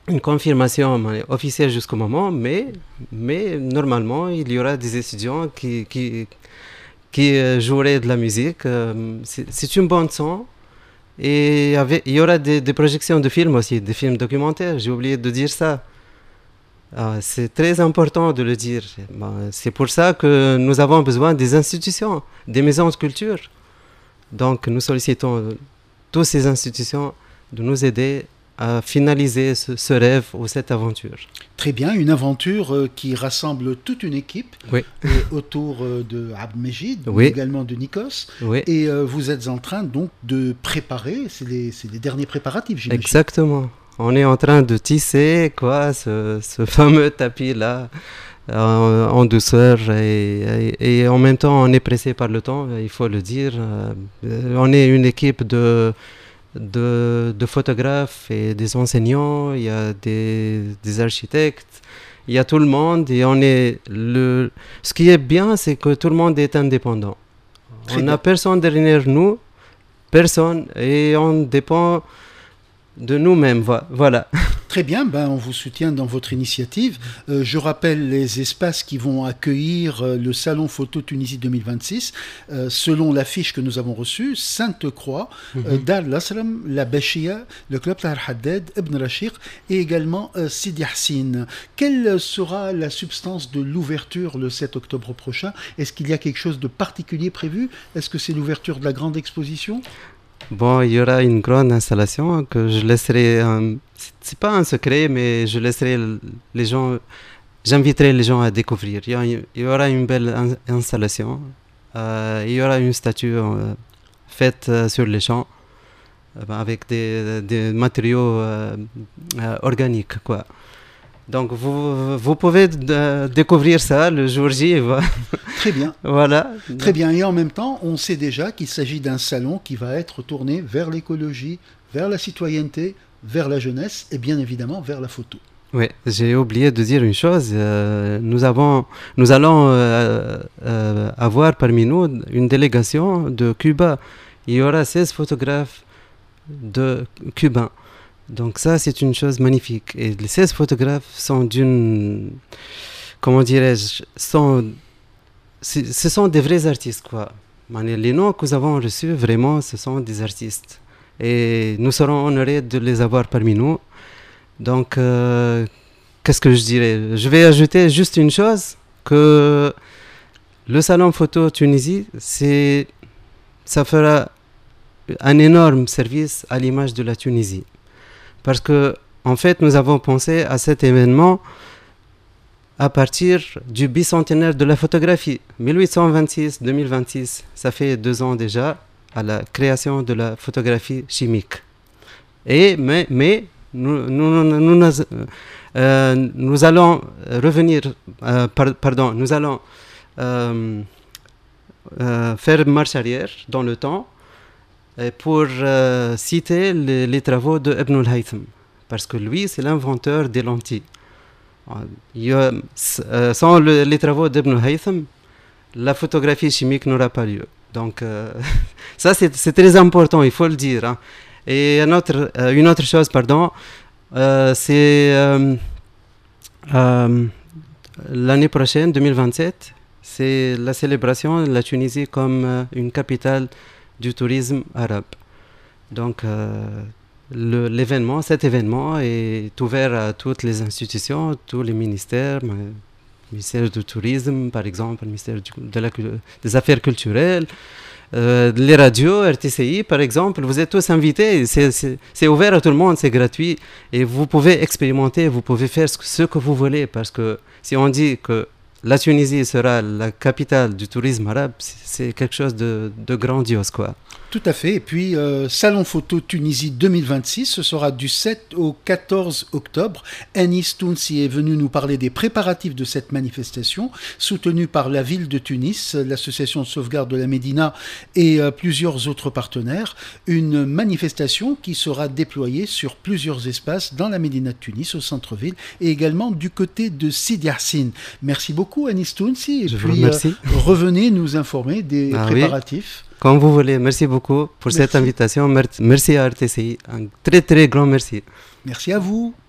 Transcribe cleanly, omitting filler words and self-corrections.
une confirmation officielle jusqu'au moment, mais normalement, il y aura des étudiants qui joueraient de la musique. C'est une bande son. Et il y aura des projections de films aussi, des films documentaires, j'ai oublié de dire ça. C'est très important de le dire. C'est pour ça que nous avons besoin des institutions, des maisons de culture. Donc nous sollicitons toutes ces institutions de nous aider à finaliser ce rêve ou cette aventure. Très bien, une aventure qui rassemble toute une équipe Oui. autour de Abdelmejid, Oui. également de Nikos. Oui. Et vous êtes en train donc de préparer, c'est les derniers préparatifs, j'imagine. Exactement. On est en train de tisser ce fameux tapis-là en douceur et en même temps on est pressé par le temps, il faut le dire. On est une équipe de photographes et des enseignants, il y a des architectes, il y a tout le monde et ce qui est bien, c'est que tout le monde est indépendant. On n'a personne derrière nous, personne, et on dépend de nous-mêmes, voilà. Très bien, on vous soutient dans votre initiative. Je rappelle les espaces qui vont accueillir le Salon Photo Tunisie 2026. Selon l'affiche que nous avons reçue, Sainte-Croix, Dar Lasram, La Bachia, le Club Tahar Haddad, Ibn Rashid et également Sidi Hassin. Quelle sera la substance de l'ouverture le 7 octobre prochain? Est-ce qu'il y a quelque chose de particulier prévu? Est-ce que c'est l'ouverture de la grande exposition? Bon, il y aura une grande installation que je laisserai, c'est pas un secret, mais je laisserai les gens, j'inviterai les gens à découvrir. Il y aura une belle installation, il y aura une statue faite sur les champs avec des matériaux organiques, quoi. Donc vous pouvez découvrir ça le jour J. Très bien. Voilà. Très bien. Et en même temps, on sait déjà qu'il s'agit d'un salon qui va être tourné vers l'écologie, vers la citoyenneté, vers la jeunesse et bien évidemment vers la photo. Oui, j'ai oublié de dire une chose. Nous allons avoir parmi nous une délégation de Cuba. Il y aura 16 photographes cubains. Donc ça, c'est une chose magnifique. Et les 16 photographes sont comment dirais-je, ce sont des vrais artistes, quoi. Les noms que nous avons reçus, vraiment, ce sont des artistes. Et nous serons honorés de les avoir parmi nous. Donc, qu'est-ce que je dirais? Je vais ajouter juste une chose, que le Salon Photo Tunisie, ça fera un énorme service à l'image de la Tunisie. Parce que, en fait, nous avons pensé à cet événement à partir du bicentenaire de la photographie, 1826-2026. Ça fait 2 ans déjà à la création de la photographie chimique. Mais nous allons revenir, nous allons faire marche arrière dans le temps pour citer les travaux de Ibn al-Haytham, parce que lui, c'est l'inventeur des lentilles. Sans les travaux d'Ibn al-Haytham, la photographie chimique n'aura pas lieu. Donc, ça, c'est très important, il faut le dire. Hein. Et une autre chose, c'est l'année prochaine, 2027, c'est la célébration de la Tunisie comme une capitale du tourisme arabe. Donc, cet événement est ouvert à toutes les institutions, tous les ministères, le ministère du tourisme, par exemple, le ministère des affaires culturelles, les radios, RTCI, par exemple, vous êtes tous invités, c'est ouvert à tout le monde, c'est gratuit, et vous pouvez expérimenter, vous pouvez faire ce que vous voulez, parce que si on dit que la Tunisie sera la capitale du tourisme arabe, c'est quelque chose de grandiose, quoi. Tout à fait. Et puis, Salon Photo Tunisie 2026, ce sera du 7 au 14 octobre. Anis Tounsi est venu nous parler des préparatifs de cette manifestation, soutenue par la ville de Tunis, l'association de sauvegarde de la Médina et plusieurs autres partenaires. Une manifestation qui sera déployée sur plusieurs espaces dans la Médina de Tunis, au centre-ville, et également du côté de Sidi Hassin. Merci beaucoup, Anis Tounsi. Et puis, revenez nous informer des préparatifs. Oui. Comme vous voulez, merci beaucoup pour cette invitation. Merci à RTCI, un très très grand merci. Merci à vous.